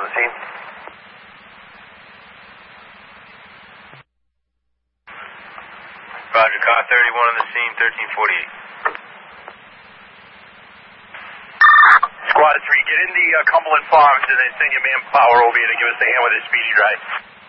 on the scene. Roger, car 31 on the scene, 1348. Squad 3, get in the Cumberland Farms and then send your manpower over here to give us a hand with this speedy drive.